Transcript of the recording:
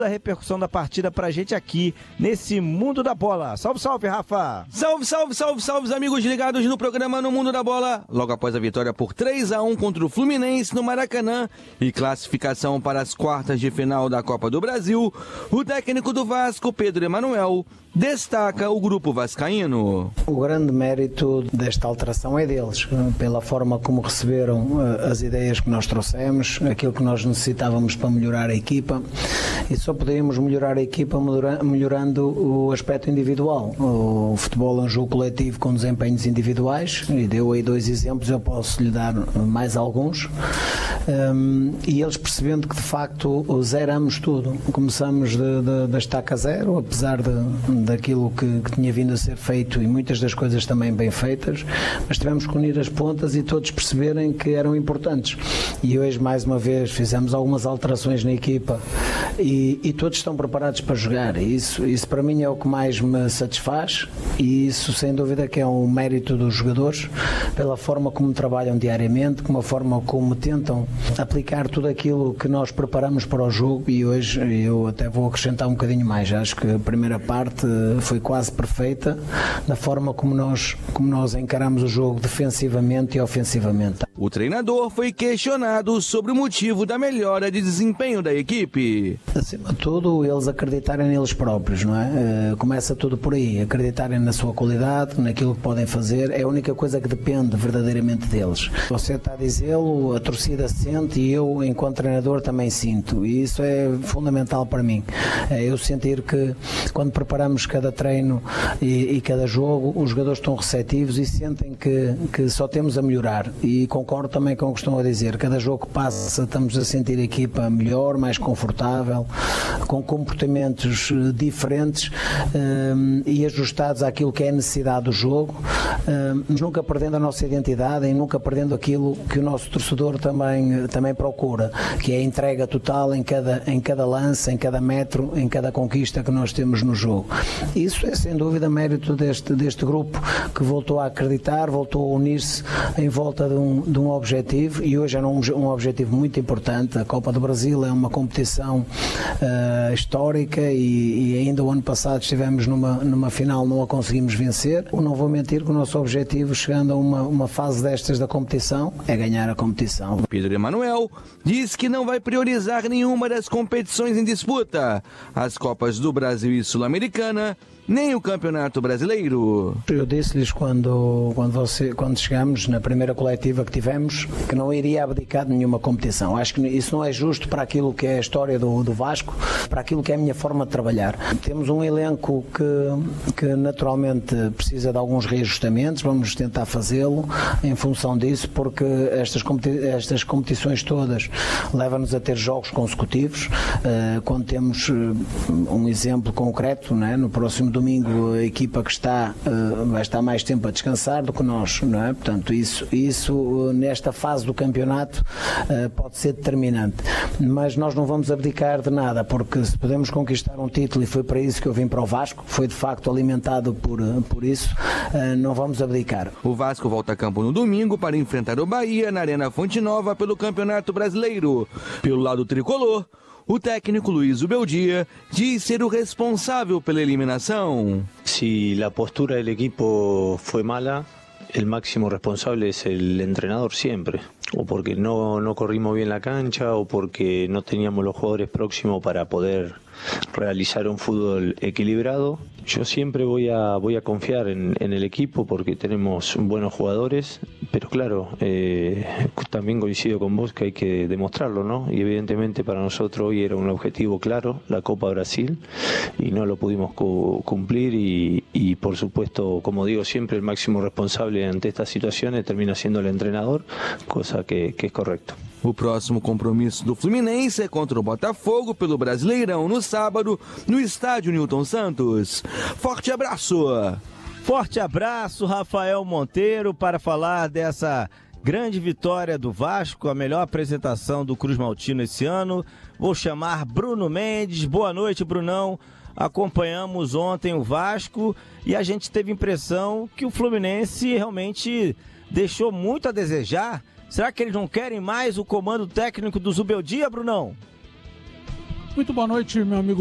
a repercussão da partida pra gente aqui nesse Mundo da Bola. Salve, salve, Rafa! Salve, salve, salve, salve, amigos ligados no programa No Mundo da Bola. Logo após a vitória por 3-1 contra o Fluminense no Maracanã e classificação para as quartas de final da Copa do Brasil, o técnico do Vasco, Pedro Emanuel, destaca o grupo vascaíno. O grande mérito desta alteração é deles, pela forma como receberam as ideias que nós trouxemos, aquilo que nós necessitávamos para melhorar a equipa, e só podíamos melhorar a equipa melhorando o aspecto individual. O futebol é um jogo coletivo com desempenhos individuais, e deu aí 2 exemplos, eu posso lhe dar mais alguns, e eles percebendo que de facto zeramos tudo, começamos da estaca zero, apesar daquilo que tinha vindo a ser feito e muitas das coisas também bem feitas, mas tivemos que unir as pontas e todos perceberem que eram importantes. E hoje, mais uma vez, fizemos algumas alterações na equipa e todos estão preparados para jogar. Isso para mim é o que mais me satisfaz, e isso sem dúvida que é um mérito dos jogadores, pela forma como trabalham diariamente, com a forma como tentam aplicar tudo aquilo que nós preparamos para o jogo. E hoje eu até vou acrescentar um bocadinho mais. Acho que a primeira parte foi quase perfeita na forma como nós encaramos o jogo defensivamente e ofensivamente. O treinador foi questionado sobre o motivo da melhora de desempenho da equipe. Acima de tudo, eles acreditarem neles próprios, não é? Começa tudo por aí, acreditarem na sua qualidade, naquilo que podem fazer, é a única coisa que depende verdadeiramente deles. Você está a dizê-lo, a torcida sente e eu, enquanto treinador, também sinto, e isso é fundamental para mim. Eu sentir que quando preparamos cada treino e cada jogo, os jogadores estão receptivos e sentem que só temos a melhorar, e concordo também com o que estão a dizer. Cada jogo que passa estamos a sentir a equipa melhor, mais confortável, com comportamentos diferentes e ajustados àquilo que é a necessidade do jogo, mas nunca perdendo a nossa identidade e nunca perdendo aquilo que o nosso torcedor também procura, que é a entrega total em cada lance, em cada metro, em cada conquista que nós temos no jogo. Isso é sem dúvida mérito deste grupo, que voltou a acreditar, voltou a unir-se em volta de um objetivo, e hoje é um objetivo muito importante. A Copa do Brasil é uma competição histórica, e ainda o ano passado estivemos numa final, não a conseguimos vencer. Não vou mentir que o nosso objetivo, chegando a uma fase destas da competição, é ganhar a competição. Pedro Emanuel diz que não vai priorizar nenhuma das competições em disputa, as Copas do Brasil e Sul-Americana, nem o Campeonato Brasileiro. Eu disse-lhes quando chegamos na primeira coletiva que tivemos, que não iria abdicar de nenhuma competição. Acho que isso não é justo para aquilo que é a história do Vasco, para aquilo que é a minha forma de trabalhar. Temos um elenco que naturalmente precisa de alguns reajustamentos, vamos tentar fazê-lo em função disso, porque estas competições todas levam-nos a ter jogos consecutivos. Quando temos um exemplo concreto, não é? No próximo domingo a equipa que vai estar mais tempo a descansar do que nós, não é? Portanto, isso nesta fase do campeonato pode ser determinante, mas nós não vamos abdicar de nada, porque se podemos conquistar um título, e foi para isso que eu vim para o Vasco, foi de facto alimentado por isso, não vamos abdicar. O Vasco volta a campo no domingo para enfrentar o Bahia na Arena Fonte Nova pelo Campeonato Brasileiro. Pelo lado tricolor, o técnico Luiz Ubeldia diz ser o responsável pela eliminação. Si a postura do equipo foi mala, el máximo responsable es el entrenador siempre, o porque no corrimos bien la cancha, o porque no teníamos los jugadores próximos para poder realizar un fútbol equilibrado. Yo siempre voy a confiar en el equipo porque tenemos buenos jugadores, pero claro, también coincido con vos que hay que demostrarlo, ¿no? Y evidentemente para nosotros hoy era un objetivo claro, la Copa Brasil, y no lo pudimos cumplir, y por supuesto, como digo siempre, el máximo responsable ante estas situaciones termina siendo el entrenador, cosa que es correcto. O próximo compromisso do Fluminense é contra o Botafogo pelo Brasileirão no sábado, no estádio Newton Santos. Forte abraço! Forte abraço, Rafael Monteiro, para falar dessa grande vitória do Vasco, a melhor apresentação do Cruz Maltino esse ano. Vou chamar Bruno Mendes. Boa noite, Brunão. Acompanhamos ontem o Vasco e a gente teve a impressão que o Fluminense realmente deixou muito a desejar. Será que eles não querem mais o comando técnico do Zubeldia, Brunão? Muito boa noite, meu amigo